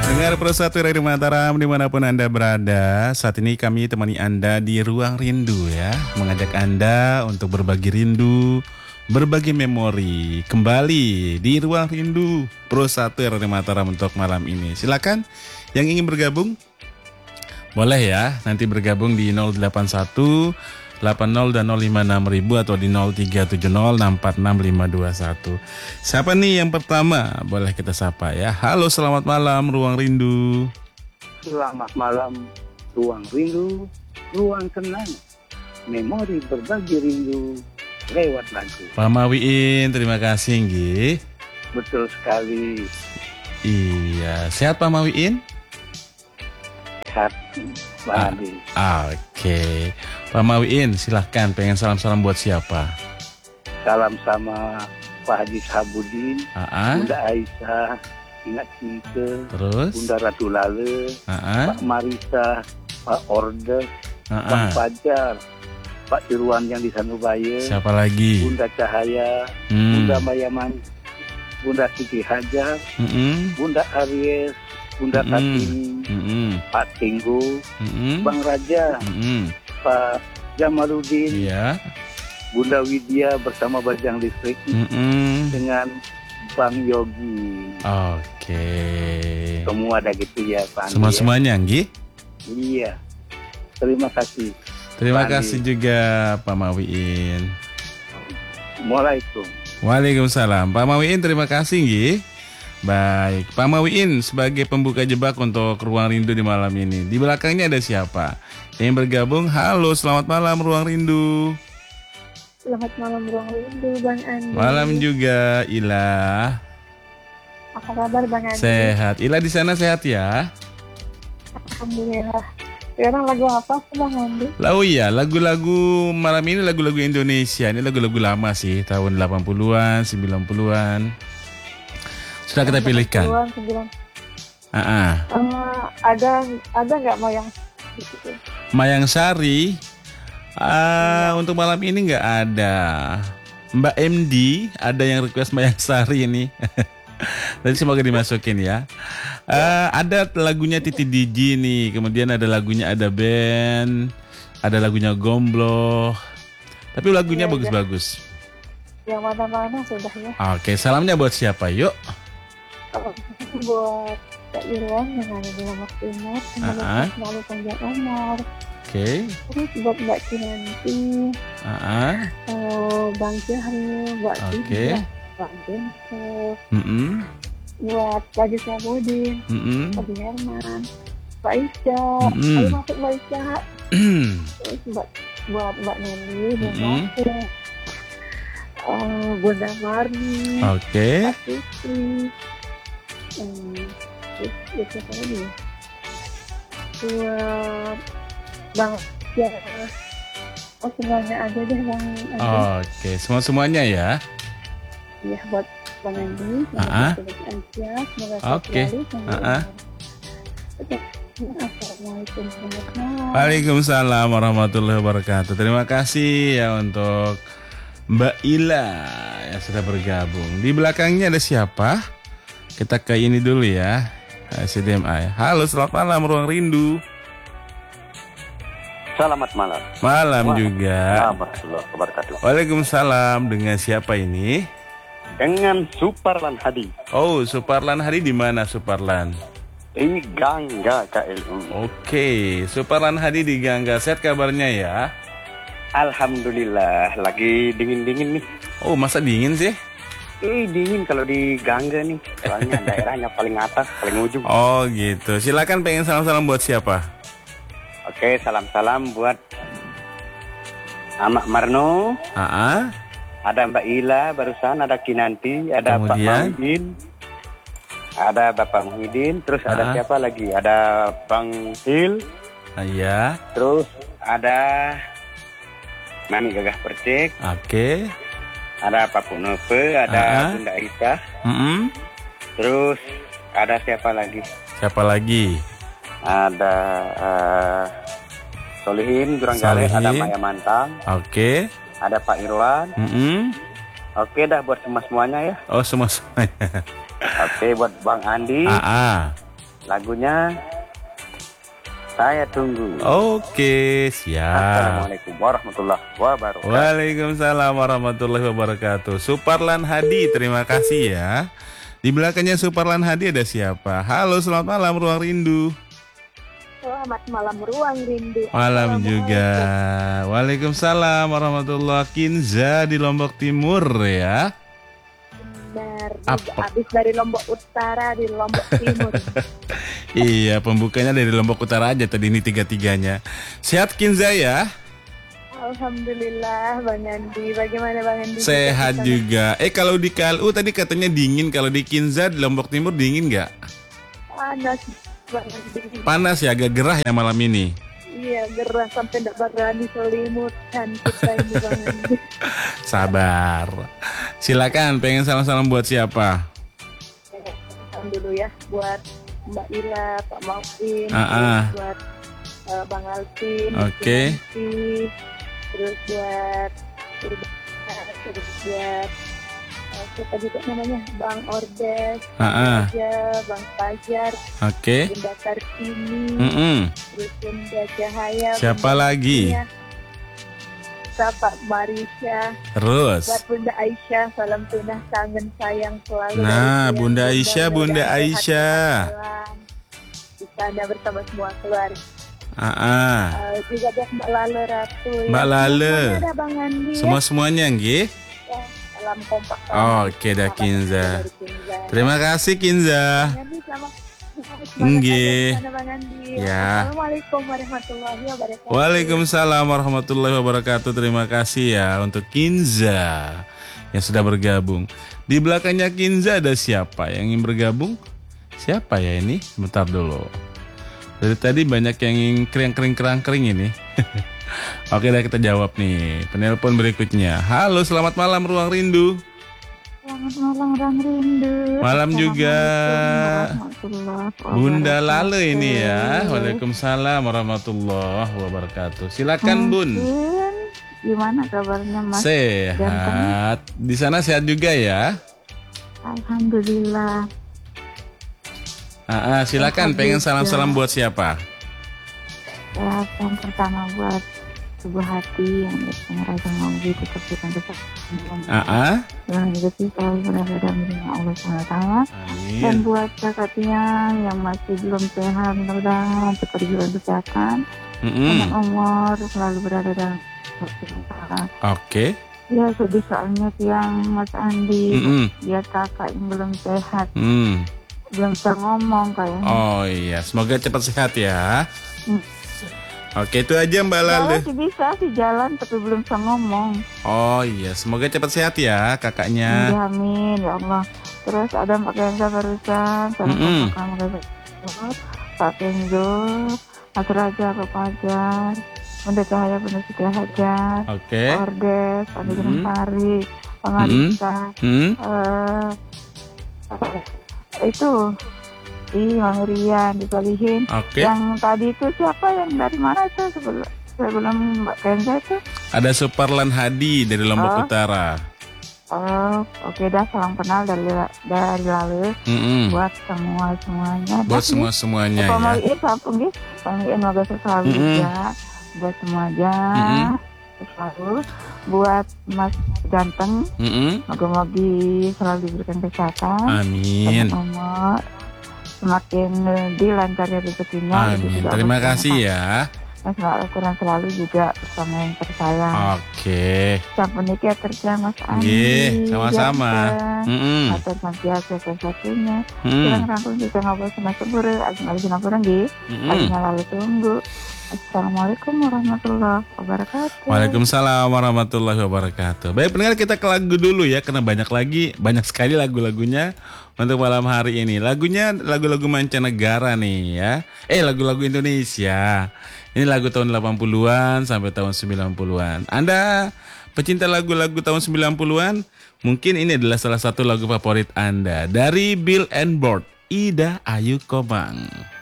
Dengar Persatu Radio Mataram dimanapun Anda berada. Saat ini kami temani Anda di Ruang Rindu ya. Mengajak Anda untuk berbagi rindu, berbagi memori. Kembali di Ruang Rindu Persatu Radio Mataram untuk malam ini. Silakan yang ingin bergabung. Boleh ya, nanti bergabung di 081 80 dan 056.000 atau di 0370646521. Siapa nih yang pertama? Boleh kita sapa ya. Halo, selamat malam Ruang Rindu. Selamat malam Ruang Rindu, ruang senang, memori berbagi rindu lewat lagu. Pak Mawiin, terima kasih nggih. Betul sekali. Iya, sehat Pak Mawiin? Sehat, Pak Adi. Oke. Pak Mawiin, silahkan pengen salam-salam buat siapa? Salam sama Pak Haji Sahabudin, Bunda Aisyah, Ingat Cinta, Terus? Bunda Ratu Lale, Pak Marisa, Pak Ordes, Pak Fajar, Pak Irwan yang di Sanubaya. Siapa lagi? Bunda Cahaya, Bunda Mayaman, Bunda Siti Hajar, Bunda Aries, Bunda Kartini, Pak Tinggu, Bang Raja, Pak Jamaludin, iya. Bunda Widya bersama Bajang Listrik, dengan Bang Yogi. Oke. Semua ada gitu ya Pak. Semuanya nggih? Iya. Terima kasih. Terima Pak kasih juga Pak Mawiin. Assalamualaikum. Waalaikumsalam. Pak Mawiin, terima kasih nggih. Baik, Pak Mawiin sebagai pembuka jebak untuk Ruang Rindu di malam ini. Di belakangnya ada siapa? Yang bergabung, halo, selamat malam Ruang Rindu. Selamat malam Ruang Rindu, Bang Andi. Malam juga, Ila. Apa kabar Bang Andi? Sehat. Ila di sana sehat ya? Alhamdulillah. Sekarang lagu apa sih Bang Andi? Oh iya, lagu-lagu malam ini lagu-lagu Indonesia. Ini lagu-lagu lama sih, tahun 80-an, 90-an. Sudah kita pilihkan. 90-an, 90-an. Ada nggak mau yang gitu? Mayang Sari. Untuk malam ini nggak ada. Mbak MD ada yang request Mayang Sari ini. Nanti semoga dimasukin ya. Ada lagunya Titi DJ nih. Kemudian ada lagunya Ada Band. Ada lagunya Gombloh. Tapi lagunya bagus-bagus. Yang mana-mana sudah ya. Oke, salamnya buat siapa? Yuk. Buat Kak Irwan yang ada di Lombok Timur. Semoga selalu panjang umur. Oke. Terus buat Mbak Kinanti, Bang Jahril, Mbak Tida, Mbak Jensen, buat Pak Haji Sahabudin, Pak Herman, Pak Ica, ayo masuk Mbak Ica. Terus buat Mbak Nelly, Bunda Marni, Pak Siti, terus siapa lagi? Buat Bang ya, semuanya aja deh Bang Andi. Oke, semuanya ya. Iya, buat Bang Andi, semoga aja, semoga selalu. Assalamualaikum warahmatullahi wabarakatuh. Waalaikumsalam warahmatullahi wabarakatuh. Terima kasih ya untuk Mbak Ila yang sudah bergabung. Di belakangnya ada siapa? Kita ke ini dulu ya. CDMA. Halo, selamat malam Ruang Rindu. Selamat malam. Malam juga. Warahmatullahi wabarakatuh. Waalaikumsalam. Dengan siapa ini? Dengan Suparlan Hadi. Oh, Suparlan Hadi di mana Suparlan? Ini Gangga KLU. Oke, Suparlan Hadi di Gangga. Sehat kabarnya ya? Alhamdulillah, lagi dingin-dingin nih. Oh, masa dingin sih? Dingin kalau di Gangga nih. Soalnya daerahnya paling atas, paling ujung. Oh gitu. Silakan pengen salam-salam buat siapa? Oke, salam-salam buat Amak Marno. Ada Mbak Ila barusan, ada Kinanti, ada Pak Muhyiddin, ada Bapak Muhyiddin, terus ada siapa lagi? Ada Bang Hil. Iya. Terus ada Mami Gagah Percik. Oke. Ada Pak Punope, ada Bunda Aisyah. Terus ada siapa lagi? Siapa lagi? Ada Solihin, Duranggaleh, ada Maya Mantang. Oke. Ada Pak Irwan. Oke dah buat semuanya ya. Oh semuanya. Oke buat Bang Andi. Lagunya saya tunggu. Oke, siap. Assalamualaikum warahmatullahi wabarakatuh. Waalaikumsalam warahmatullahi wabarakatuh. Suparlan Hadi, terima kasih ya. Di belakangnya Suparlan Hadi ada siapa? Halo, selamat malam Ruang Rindu. Selamat malam Ruang Rindu. Malam juga. Waalaikumsalam warahmatullahi. Kinza di Lombok Timur ya. Benar. Habis dari Lombok Utara di Lombok Timur. Iya, pembukanya dari Lombok Utara aja tadi ini tiga-tiganya. Sehat Kinza ya? Alhamdulillah Bang Andi. Bagaimana Bang Andi? Sehat juga. Kalau di KLU tadi katanya dingin. Kalau di Kinza di Lombok Timur dingin nggak? Panas Bang Andi. Panas ya, agak gerah ya malam ini. Iya, gerah sampai tidak berani selimutan kita ini Bang Andi. Sabar. Silakan, pengen salam-salam buat siapa? Salam dulu ya buat Mbak Ila, Pak Maufin, buat Bang Alvin, Oke. Terus buat siapa juga namanya, Bang Ordes, Bang Fajar, Bunda Kartini, terus Bunda Cahaya, siapa Bunda lagi? Pak Marisha, terus buat Bunda Aisyah, salam tunah kangen sayang selalu. Nah, Bunda Aisyah, Bunda Aisyah. Di sana bersama semua keluarga. Juga buat Mbak Lale Ratu. Mbak Lale. Ada Bang Andi. Semuanya nggih. Ya, salam kompak. Oke dah Kinza. Terima kasih Kinza. Nggih. Ya. Assalamualaikum warahmatullahi wabarakatuh. Waalaikumsalam warahmatullahi wabarakatuh. Terima kasih ya untuk Kinza yang sudah bergabung. Di belakangnya Kinza ada siapa yang ingin bergabung? Siapa ya ini? Sebentar dulu. Dari tadi banyak yang ingin kering ini. Oke, dah kita jawab nih. Penelpon berikutnya. Halo, selamat malam Ruang Rindu. Selamat malam Ruang Rindu. Malam juga Bunda Lale ini ya. Waalaikumsalam warahmatullahi wabarakatuh. Silakan Bun. Gimana kabarnya Mas? Sehat. Di sana sehat juga ya? Alhamdulillah. Silakan, pengen salam-salam buat siapa? Ya, yang pertama buat sebuah hati yang merasa mau tetap kita yang hidup selalu berada dalam dunia Allah SWT. Dan buat kakaknya yang masih belum sehat, mudah-mudahan cepat diberi kesehatan, panjang umur, selalu berada dalam Allah. Oke. Ya, sedih soalnya yang Mas Andi, dia kakak yang belum sehat, belum bisa ngomong kayaknya. Oh iya, semoga cepat sehat ya. Oke, itu aja Mbak Lale. Bisa sih jalan tapi belum bisa ngomong. Oh iya, semoga cepat sehat ya kakaknya. Amin ya Allah. Terus ada Mbak Kenza barusan, Pak Kenzo, Mas Raja, Pak Fajar, Bunda Cahaya, Bunda Siti Hajar, Ordes, Andi Gempari, Pengarisa, itu Mami Rian dibalihin. Yang tadi itu siapa, yang dari mana itu sebelum Mbak Kenza itu? Ada Suparlan Hadi dari Lombok Utara. Oke dah, salam kenal dari Lale buat semuanya. Buat semuanya ya. Pemiin sampung gitu. Pemiin moga selalu juga buat semuanya. Selalu buat Mas Ganteng. Moga-moga selalu diberikan kesehatan. Amin. Semakin dilancarnya rezekinya. Amin. Terima kasih ya. Al-Quran selalu juga bersama yang tersayang. Oke. Sampai nikah kerja Mas Andi. Sama-sama. Atau santiasa satu-satunya. Kurang rangkum juga ngobrol sama sebur. Agung-agung kurang di. Akhirnya lalu tunggu. Assalamualaikum warahmatullahi wabarakatuh. Waalaikumsalam warahmatullahi wabarakatuh. Baik pendengar, kita ke lagu dulu ya, karena banyak sekali lagu-lagunya untuk malam hari ini. Lagunya lagu-lagu mancanegara nih ya. Lagu-lagu Indonesia. Ini lagu tahun 80-an sampai tahun 90-an. Anda pecinta lagu-lagu tahun 90-an, mungkin ini adalah salah satu lagu favorit Anda. Dari Bill and Board, Ida Ayu Komang.